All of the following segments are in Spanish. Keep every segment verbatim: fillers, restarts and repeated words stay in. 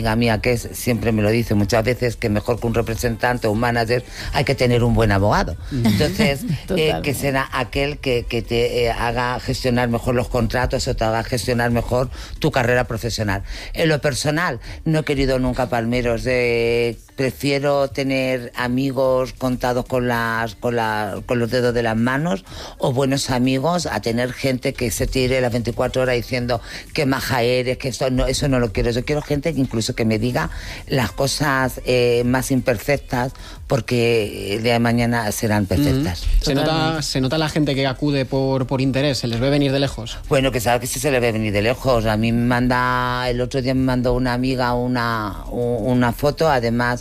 amiga mía que es, siempre me lo dice muchas veces, que mejor que un representante o un manager hay que tener un buen abogado. Entonces, eh, que será aquel que, que te eh, haga gestionar mejor los contratos o te haga gestionar mejor tu carrera profesional. En lo personal, no he querido nunca palmeros. De, prefiero tener amigos contados con, las, con, la, con los dedos de las manos o buenos amigos a tener gente que se tire las veinticuatro horas diciendo que maja eres, que eso no, eso no lo quiero. Yo quiero gente que incluso que me diga las cosas eh, más imperfectas, porque el día de mañana serán perfectas. Mm-hmm. ¿Se nota, ¿Se nota la gente que acude por, por interés? ¿Se les ve venir de lejos? Bueno, que sabe que sí se les ve venir de lejos. A mí me manda, el otro día me mandó una amiga una, una foto, además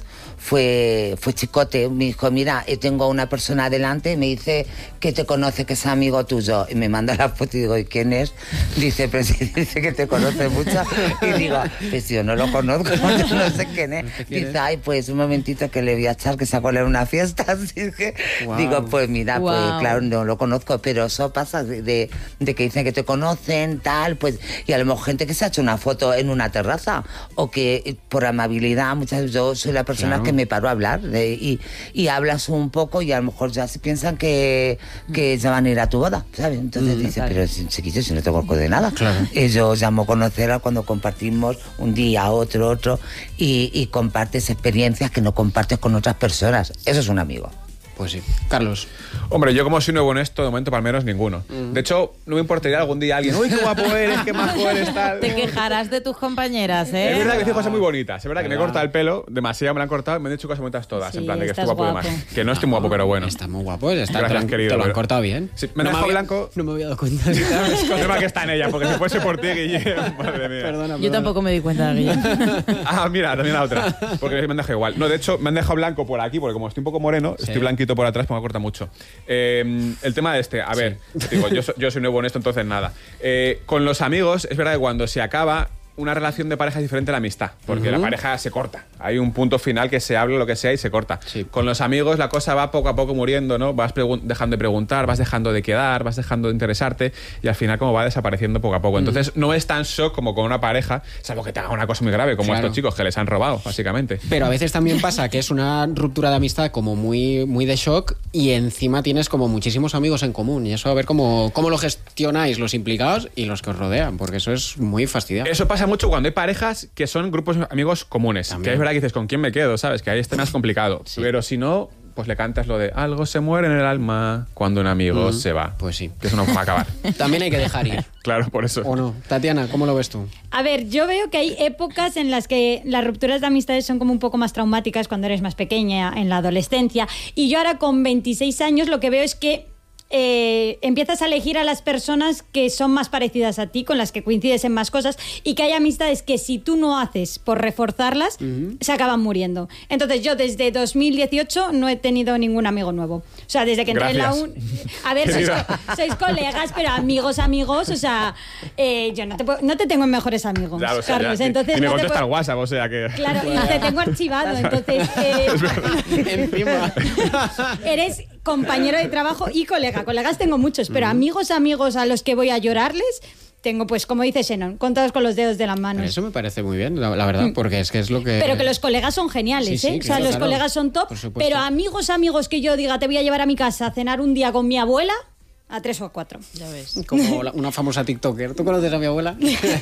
fue, fue chicote, me dijo, mira, tengo una persona adelante, me dice que te conoce, que es amigo tuyo, y me manda la foto y digo, ¿y quién es? Dice, pero si dice que te conoce mucho, y digo, pues yo no lo conozco, yo no sé quién es. Dice, ay, pues un momentito que le voy a echar, que sacó a una fiesta, así que wow. Digo, pues mira, wow. Pues claro, no lo conozco, pero eso pasa de, de, de que dicen que te conocen, tal, pues, y a lo mejor gente que se ha hecho una foto en una terraza, o que por amabilidad, muchas veces yo soy la persona claro. que me paro a hablar, de, y, y hablas un poco y a lo mejor ya se piensan que, que ya van a ir a tu boda, ¿sabes? Entonces mm, dice, claro. Pero chiquillo, si no te conozco de nada. Claro. Y yo llamo conocerla cuando compartimos un día, otro, otro, y, y compartes experiencias que no compartes con otras personas. Eso es un amigo. Pues sí. Carlos. Hombre, yo como soy nuevo en esto, de momento palmeros ninguno. Mm. De hecho, no me importaría algún día alguien, uy, qué guapo eres, qué majo eres, tal. Te quejarás de tus compañeras, ¿eh? Es verdad que dice cosas muy bonitas. Es verdad que me he cortado el pelo, demasiado me lo han cortado, me han dicho cosas bonitas todas. Sí, en plan de que estoy guapo, guapo. De más. Que no, no estoy muy guapo, pero bueno. Está muy guapo. Está Gracias, te, querido. Te lo han pero... cortado bien. Sí, me han no dejado me había, blanco. No me había dado cuenta. Es verdad que está en ella, porque si fuese por ti, Guille, madre mía. Perdona, perdona. Yo tampoco me di cuenta, Guille. Ah, mira, también la otra. Porque me han dejado igual. No, de hecho, me han dejado blanco por aquí, porque como estoy un poco moreno, sí. Estoy blanquito por atrás, pues me corta mucho. Eh, el tema de este, a ver, sí. Digo, yo, yo soy nuevo en esto, entonces nada. Eh, con los amigos, es verdad que cuando se acaba una relación de pareja es diferente a la amistad, porque uh-huh. la pareja se corta. Hay un punto final que se habla lo que sea y se corta. Sí. Con los amigos la cosa va poco a poco muriendo, ¿no? Vas pregun- dejando de preguntar, vas dejando de quedar, vas dejando de interesarte y al final como va desapareciendo poco a poco. Entonces uh-huh. no es tan shock como con una pareja, salvo que te haga una cosa muy grave, como claro. Estos chicos que les han robado, básicamente. Pero a veces también pasa que es una ruptura de amistad como muy, muy de shock y encima tienes como muchísimos amigos en común y eso a ver cómo, cómo lo gestionáis los implicados y los que os rodean, porque eso es muy fastidiante. Eso pasa mucho cuando hay parejas que son grupos amigos comunes. También. Que es verdad que dices, ¿con quién me quedo? ¿Sabes? Que ahí está más complicado. Sí. Pero si no, pues le cantas lo de algo se muere en el alma cuando un amigo mm. se va. Pues sí. Que eso no va a acabar. También hay que dejar ir. Claro, por eso. ¿O no? Tatiana, ¿cómo lo ves tú? A ver, yo veo que hay épocas en las que las rupturas de amistades son como un poco más traumáticas cuando eres más pequeña, en la adolescencia. Y yo ahora con veintiséis años lo que veo es que Eh, empiezas a elegir a las personas que son más parecidas a ti, con las que coincides en más cosas, y que hay amistades que si tú no haces por reforzarlas, uh-huh. se acaban muriendo. Entonces yo desde dos mil dieciocho no he tenido ningún amigo nuevo. O sea, desde que entré Gracias. En la uni... A ver, sois, sois colegas, pero amigos, amigos, o sea, eh, yo no te, puedo, no te tengo en mejores amigos, claro, o sea, Carlos. Ya, entonces y me no contesta el puedo... WhatsApp, o sea que... Claro, y te tengo archivado, entonces... Eh... Encima. Eres compañero de trabajo y colega. Colegas tengo muchos, pero amigos, amigos a los que voy a llorarles, tengo, pues, como dice Xenon, contados con los dedos de las manos. Eso me parece muy bien, la, la verdad, porque es que es lo que... Pero que los colegas son geniales, sí, sí, ¿eh? Claro, o sea, los claro, colegas son top, pero amigos, amigos que yo diga, te voy a llevar a mi casa a cenar un día con mi abuela... A tres o a cuatro. Ya ves. Como la, una famosa TikToker. ¿Tú conoces a mi abuela?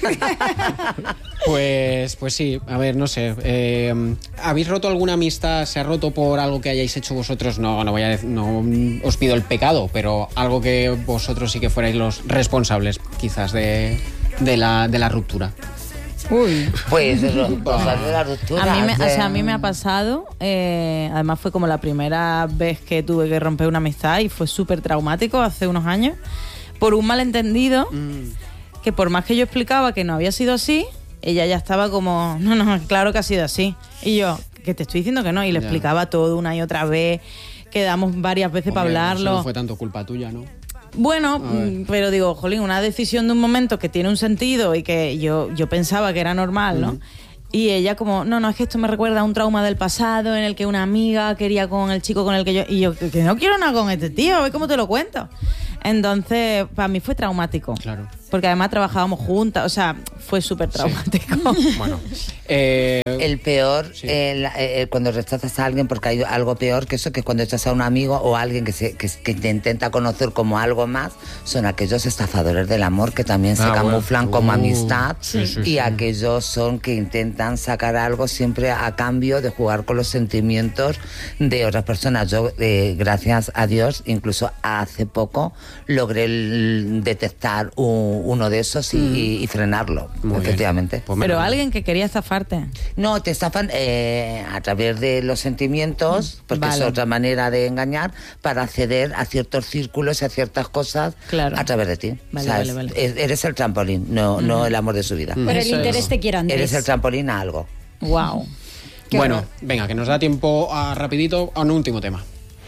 pues, pues sí, a ver, no sé. Eh, ¿Habéis roto alguna amistad? ¿Se ha roto por algo que hayáis hecho vosotros? No, no voy a decir, no os pido el pecado, pero algo que vosotros sí que fuerais los responsables, quizás, de, de, la, de la ruptura. Uy. Pues eso, cosas de la ruptura. A mí me, de... o sea, a mí me ha pasado, eh, además fue como la primera vez que tuve que romper una amistad y fue súper traumático hace unos años, por un malentendido, mm. que por más que yo explicaba que no había sido así, ella ya estaba como, no, no, claro que ha sido así. Y yo, que te estoy diciendo que no, y le ya. explicaba todo una y otra vez, quedamos varias veces Hombre, para hablarlo. Eso no fue tanto culpa tuya, ¿no? Bueno, pero digo, jolín, una decisión de un momento que tiene un sentido y que yo, yo pensaba que era normal, ¿no? Uh-huh. Y ella como, no, no, es que esto me recuerda a un trauma del pasado en el que una amiga quería con el chico con el que yo... Y yo, que no quiero nada con este tío, a ver cómo te lo cuento. Entonces, para mí fue traumático. Claro. Porque además trabajábamos juntas, o sea, fue súper traumático. Sí. Bueno, eh, El peor, Sí. el, el, cuando rechazas a alguien, porque hay algo peor que eso, que cuando echas a un amigo o a alguien que, se, que, que te intenta conocer como algo más, son aquellos estafadores del amor que también se Ah, bueno. camuflan como Uh, amistad sí, sí, y sí. aquellos son que intentan sacar algo siempre a cambio de jugar con los sentimientos de otras personas. Yo, eh, gracias a Dios, incluso hace poco logré el- detectar un- uno de esos y, Mm. y- y frenarlo, Muy bien. efectivamente. Pues Pero menos- alguien que quería estafarte. No, te estafan eh, a través de los sentimientos, porque Vale. es otra manera de engañar, para acceder a ciertos círculos y a ciertas cosas Claro. a través de ti. Vale, ¿sabes? vale, vale. E- Eres el trampolín, no, no el amor de su vida. Por el Eso interés es. te quiero, Andrés. Eres el trampolín a algo. Wow. Qué Bueno, horror. venga, que nos da tiempo a rapidito a un último tema.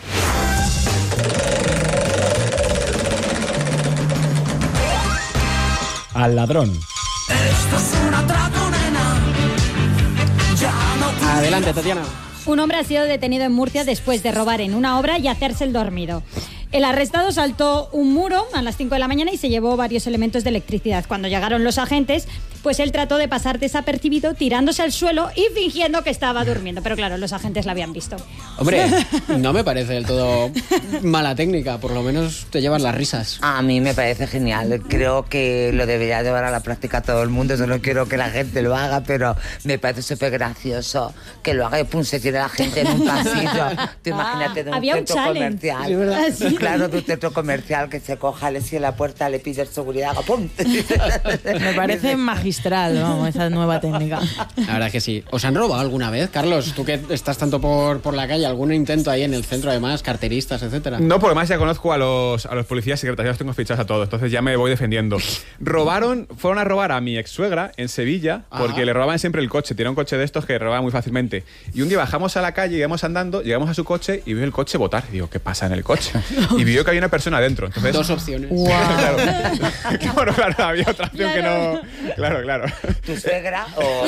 Al ladrón. Adelante, Tatiana. Un hombre ha sido detenido en Murcia después de robar en una obra y hacerse el dormido. El arrestado saltó un muro a las cinco de la mañana y se llevó varios elementos de electricidad. Cuando llegaron los agentes, pues él trató de pasar desapercibido tirándose al suelo y fingiendo que estaba durmiendo. Pero claro, los agentes la habían visto. Hombre, no me parece del todo mala técnica, por lo menos te llevas las risas. A mí me parece genial. Creo que lo debería llevar a la práctica todo el mundo. Yo no quiero que la gente lo haga, pero me parece súper gracioso que lo haga y pum, se tire la gente en un pasillo. Tú imagínate de un Había un centro challenge. comercial. Sí, ¿verdad? Sí. Claro, de un centro comercial que se coja, le cierre la puerta, le pide seguridad, haga ¡pum! Me parece magistral, vamos, esa nueva técnica. La verdad es que sí. ¿Os han robado alguna vez, Carlos? Tú que estás tanto por, por la calle, ¿algún intento ahí en el centro además, carteristas, etcétera? No, porque además ya conozco a los, a los policías secretos, ya los tengo fichados a todos, entonces ya me voy defendiendo. Robaron, fueron a robar a mi ex suegra en Sevilla, porque Ajá. le robaban siempre el coche, tiene un coche de estos que robaban muy fácilmente. Y un día bajamos a la calle, íbamos andando, llegamos a su coche y vio el coche botar. Y digo, ¿qué pasa en el coche? Y vio que había una persona dentro. Entonces, Dos opciones. Wow. claro, bueno, claro, había otra opción que no. Claro, claro. ¿Tu suegra o...?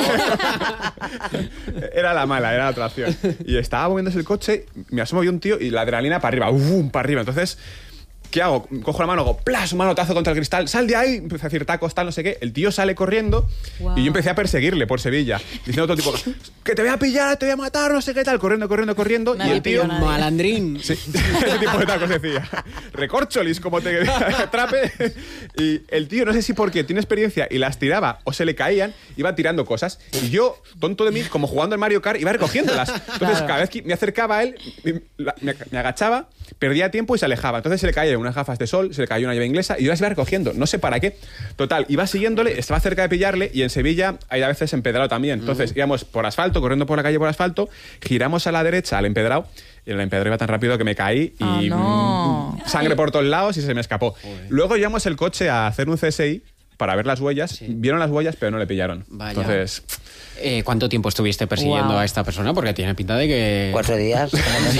Era la mala, era la otra opción. Y estaba moviéndose el coche, me asomo vi un tío y la adrenalina para arriba, ¡uf! Para arriba. Entonces, ¿qué hago? Cojo la mano, hago plas, un manotazo contra el cristal, sal de ahí, empecé a decir tacos, tal, no sé qué. El tío sale corriendo Wow. y yo empecé a perseguirle por Sevilla, diciendo todo tipo, que te voy a pillar, te voy a matar, no sé qué tal, corriendo, corriendo, corriendo. Nadie y el tío, pilló nada. Malandrín. sí, ese tipo de tacos decía. Recorcholis, como te atrape. Y el tío, no sé si porque tiene experiencia y las tiraba o se le caían, iba tirando cosas. Y yo, tonto de mí, como jugando al Mario Kart, iba recogiéndolas. Entonces, Claro. cada vez que me acercaba a él, me, me- me agachaba, perdía tiempo y se alejaba. Entonces se le caían unas gafas de sol, se le cayó una llave inglesa y yo las iba recogiendo. No sé para qué. Total, iba siguiéndole, estaba cerca de pillarle y en Sevilla hay a veces empedrado también. Entonces íbamos por asfalto, corriendo por la calle por asfalto, giramos a la derecha al empedrado y el empedrado iba tan rápido que me caí y Ah, no. mm, sangre por todos lados y se me escapó. Luego llevamos el coche a hacer un C S I para ver las huellas. Sí. Vieron las huellas, pero no le pillaron. Vaya. Entonces, Eh, ¿Cuánto tiempo estuviste persiguiendo Wow. a esta persona? Porque tiene pinta de que... Cuatro días.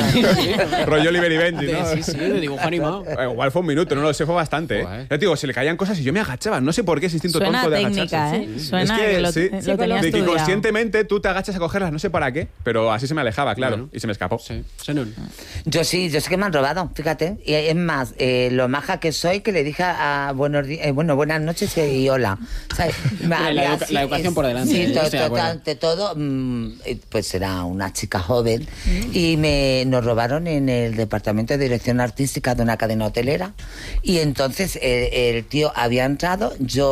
rollo Oliver y Benji, De- ¿no? sí, sí, de dibujo animado. Eh, Igual fue un minuto, no lo sé, fue bastante. ¿eh? Joder. Ya te digo, se le caían cosas y yo me agachaba. No sé por qué ese instinto Suena tonto de técnica, agacharse. ¿eh? Suena es que, que lo, sí, lo Sí, tenías de que estudiado. conscientemente tú te agachas a cogerlas, no sé para qué, pero así se me alejaba, claro, Bueno. y se me escapó. Sí, Senón. Yo sí, yo sé que me han robado, fíjate. Y es más, eh, lo maja que soy, que le dije a buenos di- eh, bueno, buenas noches y hola. ¿Sabes? La Había educa- la educación por delante, Sí, yo to- estoy de acuerdo. ante todo, mm, eh, pues era una chica joven y me nos robaron en el departamento de dirección artística de una cadena hotelera. Y entonces eh, el tío había entrado,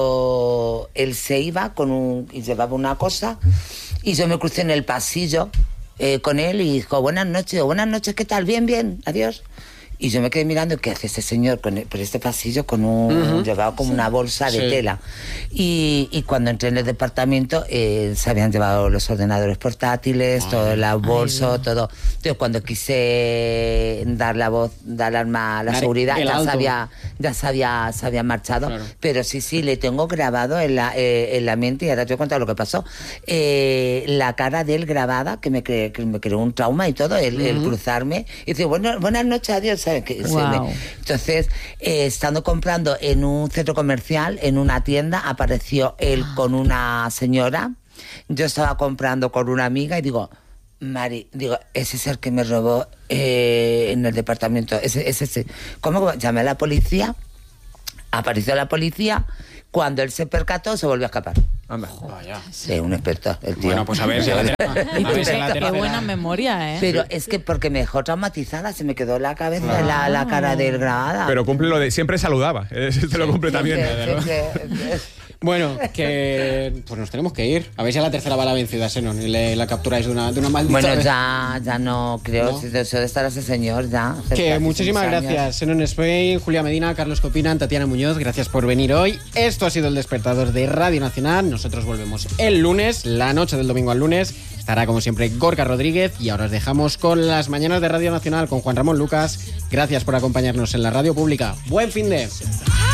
yo, él se iba con un, y llevaba una cosa y yo me crucé en el pasillo eh, con él y dijo, buenas noches, buenas noches, ¿qué tal? Bien, bien, adiós. Y yo me quedé mirando, ¿qué hace ese señor con el- por este pasillo con un, Ujú. llevaba como una bolsa de Sí. tela? Y, y cuando entré en el departamento, eh, se habían llevado los ordenadores portátiles, Ay, todo el ay, bolso, Dios. todo. Entonces, cuando quise dar la voz, dar el arma a la Dar seguridad, el ya, se alto. había, ya se había, se había marchado. Claro. Pero sí, sí, le tengo grabado en la, eh, en la mente, y ahora te voy a contar lo que pasó. Eh, la cara de él grabada, que me, cre- que me creó un trauma y todo, el, el cruzarme. Y dice, bueno, buenas noches, adiós. ¿sabes? Que se Guau. me- Entonces, eh, estando comprando en un centro comercial, en una tienda, apareció él con una señora. Yo estaba comprando con una amiga y digo, Mari, digo, ese es el que me robó eh, en el departamento. Ese, ese, ese. ¿Cómo? Llamé a la policía, apareció la policía. Cuando él se percató, se volvió a escapar. Anda. Vaya. Sí, un experto, el tío. Bueno, pues a ver si a la, ter- a ver si a la Qué tercera... buena memoria, ¿eh? Pero es que porque me dejó traumatizada, se me quedó la cabeza, la, la cara del grabada. Pero cumple lo de siempre saludaba. Este lo cumple también. Siempre, siempre. Bueno, que pues nos tenemos que ir. A ver si a la tercera va la vencida, Senon, y le, la capturáis de una, de una maldita Bueno, vez. ya, ya no creo, ¿No? si eso de estar ese señor ya. hace Que casi muchísimas seis años. gracias, Senon Spain, Julia Medina, Carlos Copinan, Tatiana Muñoz, gracias por venir hoy. Esto ha sido el despertador de Radio Nacional. Nosotros volvemos el lunes, la noche del domingo al lunes. Estará como siempre Gorka Rodríguez y ahora os dejamos con las mañanas de Radio Nacional con Juan Ramón Lucas. Gracias por acompañarnos en la radio pública. Buen fin de...